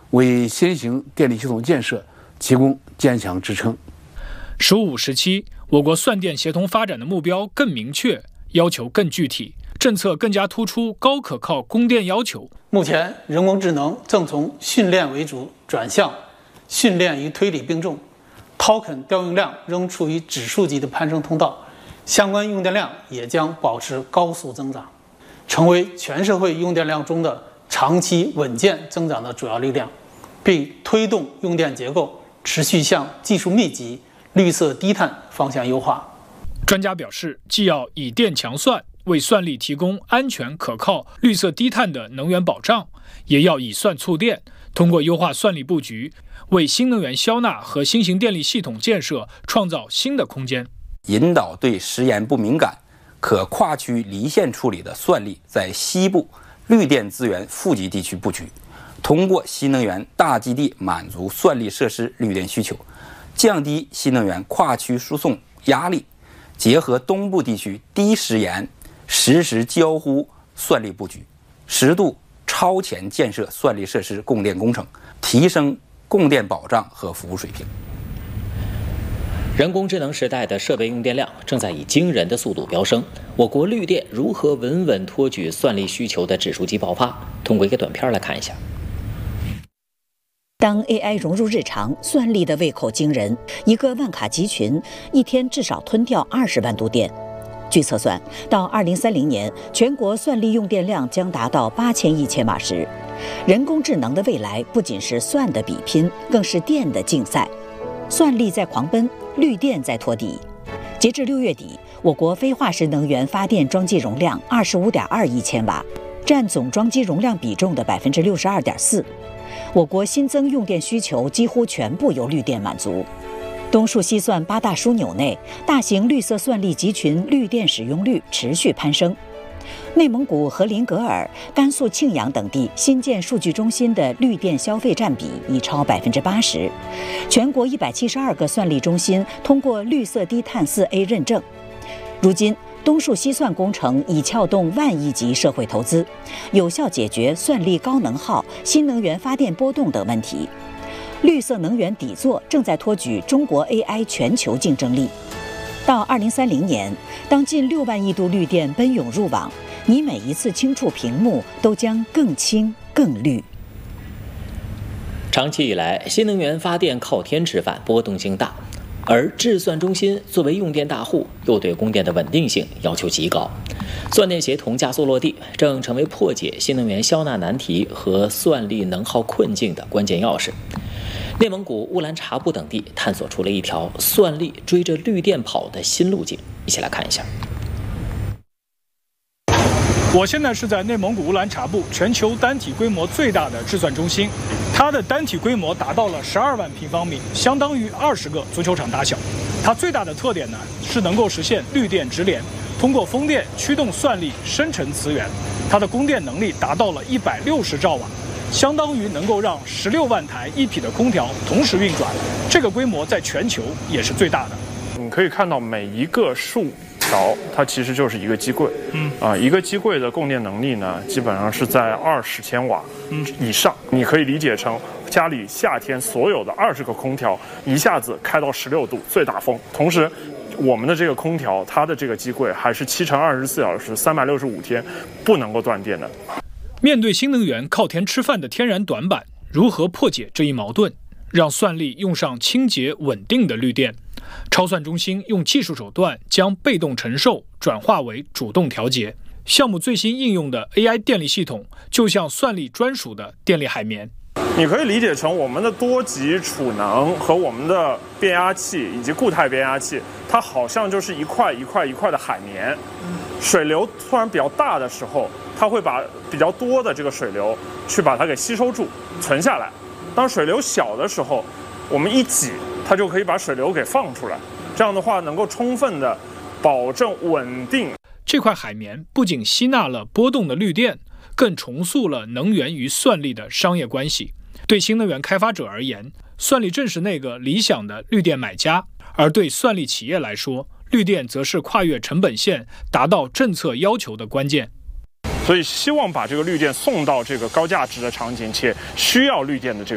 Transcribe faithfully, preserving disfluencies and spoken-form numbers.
为新型电力系统建设提供坚强支撑。 十五时期，我国算电协同发展的目标更明确，要求更具体，政策更加突出高可靠供电要求。 目前，人工智能正从训练为主转向训练与推理并重 ，token 调用量仍处于指数级的攀升通道，相关用电量也将保持高速增长，成为全社会用电量中的长期稳健增长的主要力量，并推动用电结构持续向技术密集、绿色低碳方向优化。 专家表示，既要以电强算，为算力提供安全可靠、绿色低碳的能源保障，也要以算促电，通过优化算力布局，为新能源消纳和新型电力系统建设创造新的空间。 引导对时延不敏感、可跨区离线处理的算力在西部绿电资源富集地区布局，通过新能源大基地满足算力设施绿电需求，降低新能源跨区输送压力，结合东部地区低时延实时交互算力布局，适度超前建设算力设施供电工程，提升供电保障和服务水平。 人工智能时代的设备用电量正在以惊人的速度飙升，我国绿电如何稳稳托举算力需求的指数级爆发？通过一个短片来看一下。 当 A I 融入日常，算力的胃口惊人，一个万卡集群一天至少吞掉二十万度电。据测算，到二零三零年，全国算力用电量将达到八千亿千瓦时。人工智能的未来不仅是算的比拼，更是电的竞赛。算力在狂奔，绿电在托底。截至六月底，我国非化石能源发电装机容量二十五点二亿千瓦，占总装机容量比重的百分之六十二点四。我国新增用电需求几乎全部由绿电满足。东数西算八大枢纽内，大型绿色算力集群绿电使用率持续攀升。内蒙古和林格尔、甘肃庆阳等地新建数据中心的绿电消费占比已超百分之八十。全国一百七十二个算力中心通过绿色低碳四 A 认证。如今，东数西算工程已撬动万亿级社会投资，有效解决算力高能耗、新能源发电波动等问题。绿色能源底座正在托举中国 A I 全球竞争力。到二零三零年，当近六万亿度绿电奔涌入网，你每一次轻触屏幕都将更轻更绿。 长期以来，新能源发电靠天吃饭，波动性大，而智算中心作为用电大户，又对供电的稳定性要求极高。算电协同加速落地，正成为破解新能源消纳难题和算力能耗困境的关键钥匙。内蒙古乌兰察布等地探索出了一条算力追着绿电跑的新路径，一起来看一下。 我现在是在内蒙古乌兰察布全球单体规模最大的智算中心，它的单体规模达到了十二万平方米，相当于二十个足球场大小。它最大的特点呢是能够实现绿电直连，通过风电驱动算力生成磁源，它的供电能力达到了一百六十兆瓦。相当于能够让十六万台一体的空调同时运转，这个规模在全球也是最大的。 你可以看到每一个竖条，它其实就是一个机柜，嗯啊，一个机柜的供电能力呢，基本上是在二十千瓦以上。嗯、你可以理解成家里夏天所有的二十个空调一下子开到十六度最大风，同时。我们的这个空调，它的这个机柜还是七乘二十四小时、三百六十五天不能够断电的。 面对新能源靠天吃饭的天然短板，如何破解这一矛盾，让算力用上清洁稳定的绿电？超算中心用技术手段将被动承受转化为主动调节。项目最新应用的 A I 电力系统，就像算力专属的电力海绵。 你可以理解成我们的多级储能和我们的变压器以及固态变压器，它好像就是一块一块一块的海绵。水流突然比较大的时候，它会把比较多的这个水流去把它给吸收住存下来。当水流小的时候，我们一挤，它就可以把水流给放出来。这样的话，能够充分的保证稳定。 这块海绵不仅吸纳了波动的绿电，更重塑了能源与算力的商业关系。对新能源开发者而言，算力正是那个理想的绿电买家；而对算力企业来说，绿电则是跨越成本线达到政策要求的关键。 所以希望把这个绿电送到这个高价值的场景，且需要绿电的这个